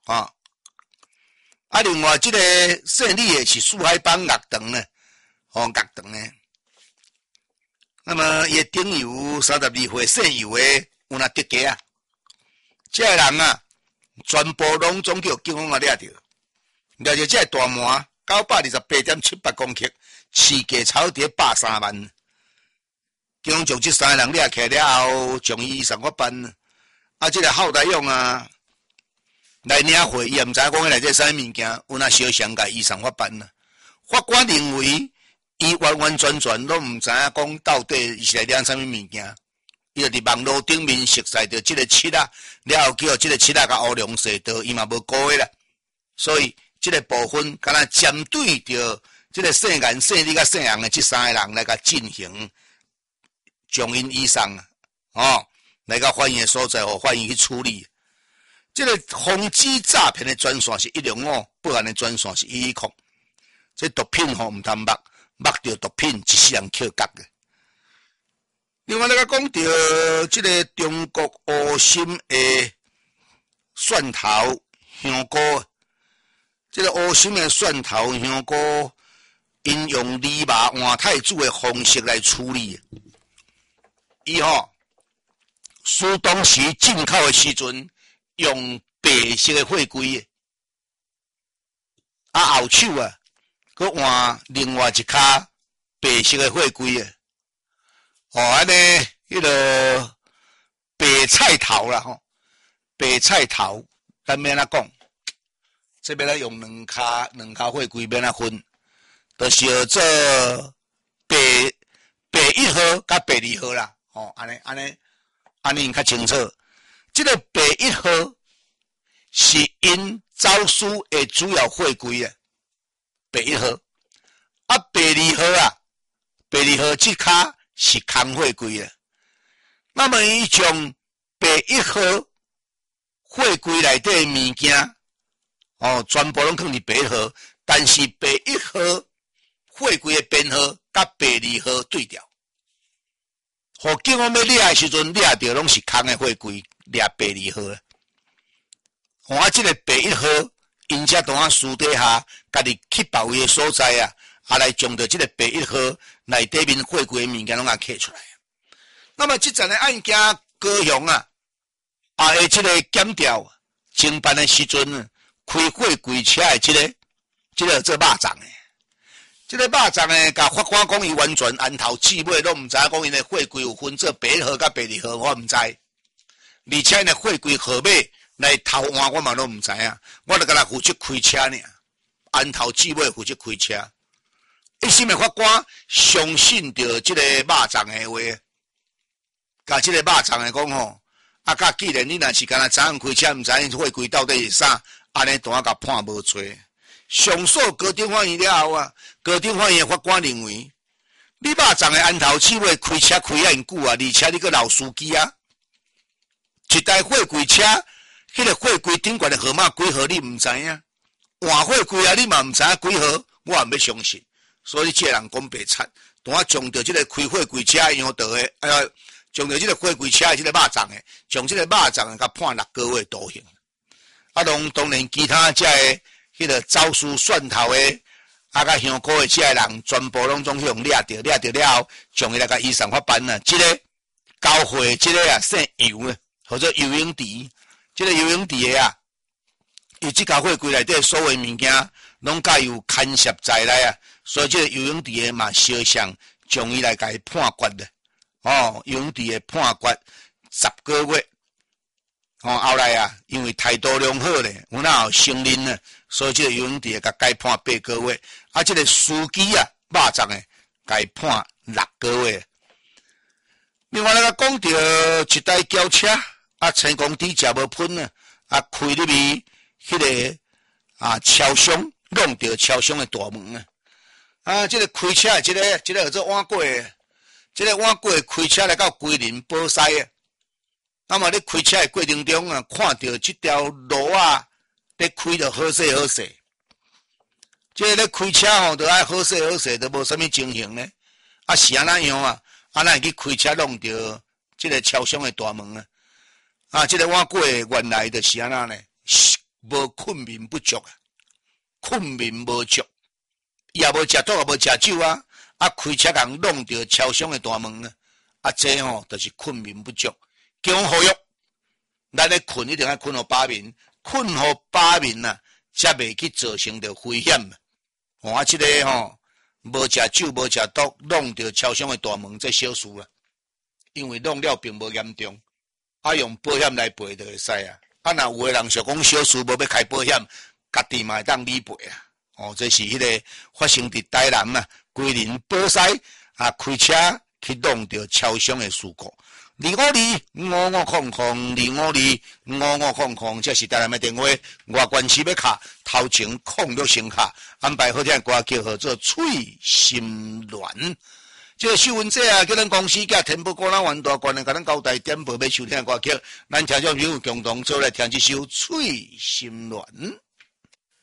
啊。啊，另外这个胜利的是四海帮乐堂呢，乐堂呢。那么也顶有32岁姓尤的有那得价啊，这个人啊，全部拢总叫警方啊抓着，抓着这个大麻928.78公克，市价炒伫130万。警方将这3个人抓起来了后，将伊移送法办。啊，这个浩大勇啊，来领回，伊也毋知影讲内底啥物件，有那小相甲移送法办啊。法官认为，伊完完全全都毋知影讲到底伊是来领啥物物件，伊就伫网络顶面熟悉着即个七啊，了后叫即个七啊甲乌龙蛇道，伊嘛无顾的啦。所以即个部分，敢若针对着即个姓颜、姓李甲姓杨的即3个人来甲进行。将因移送来到法院的所在，互法院去处理。这个防止诈骗的专线是105，不然的专线是110。这毒品毋通摸着毒品，一世人扣角的。另外，来讲到这个中国湖心的蒜头香菇，这个湖心的蒜头香菇，因用泥麻换太子的方式来处理。伊苏当时进口的时阵，用白色的货柜，后手啊，佮换另外一卡白色的货柜啊，安尼迄个白菜头啦白菜头，咱免哪讲，这边来用两卡货柜免哪分，就是做白1号甲白2号啦。安尼较清楚。这个白1号是因招书的主要货柜啊，白1号。啊，白2号啊，白2号这卡是空货柜啊。那么伊将白1号货柜内底的物件，全部拢放伫白1号，但是白1号货柜的编号甲白2号对调。互警方要掠的时阵，掠着拢是空的货柜，掠白2号啊。啊，这个白1号，因才当私底下，家己去别位的所在啊，来将着这个白1号内底面货柜的物件拢啊摕出来。那么这阵的案件高雄啊，的这个检调侦办的时阵，开货柜车的这个做肉粽的。这个肉粽呢，甲法官讲伊完全安头至尾都毋知影讲因的货柜有分做白1号甲白2号，我毋知。而且因的货柜号码来偷换，我嘛都毋知影。我就甲他负责开车尔，安头至尾负责开车。一审的法官相信着这个肉粽的话，甲这个肉粽的讲甲既然你若是干那知影开车，毋知影货柜到底是啥，安尼单甲判无罪。上诉高等法院了后啊，高等法院的法官认为，你肉粽的安头至尾开车开遐久啊，而且你个老司机啊，一台货柜车，迄个货柜顶悬的号码几号你毋知影，换货柜啊你嘛毋知影几号，我也要相信。所以这个人讲白贼，当将着这个开货柜车样道的，将着这个货柜车的这个肉粽的，将这个肉粽的甲判6个月徒刑。当然其他这个。迄个招书蒜头的，甲香菇的这个人，全部拢总用掠着了后，将伊来甲移送法办啊。这个交货这个姓尤的，或者尤永迪，这个尤永迪的伊这家货柜内底所有物件，拢甲有牵涉在内啊。所以这个尤永迪的嘛，小想将伊来甲伊判决的。尤永迪的判决10个月。后来因为态度良好咧，有哪有承认呢？所以这个尤永迪甲改判8个月，这个司机肉粽的改判6个月。另外来讲到一台轿车成功底食无喷开入去迄个超商，弄到超商的大门这个开车的这个叫做碗粿，这个碗粿开车来到桂林宝西那么你开车的过程中看到这条路咧开得好势好势，这个咧开车就爱好势好势，都无啥物情形呢？是安怎样安怎去开车弄到这个超商的大门这个碗粿原来就是安怎呢？ 无困眠不足啊，困眠无足，也无食毒也无食酒啊，啊开车共弄着超商的大门啊，啊这吼就是困眠不足，叫我呼吁，咱咧困一定要困好把眠，困好把眠呐，才袂去造成着危险。啊，这个吼无食酒无食毒，弄着超商的大门，这小事啊，因为弄了并无严重，啊用保险来赔就会使啊。啊，若有个人想讲小事无要开保险，家己嘛会当理赔啊。哦，这是迄个发生伫台南啊，桂林宝西啊，开车去弄着超商的事故。25225500，25225500，这是台南的电话。外关市要卡，头前控约先卡，安排好听歌叫号做《翠心恋》。这个秀文姐啊，叫咱公司甲天宝果咱湾大关的，甲咱交代点播要收听歌曲，咱听众朋友共同做来听这首《翠心恋》。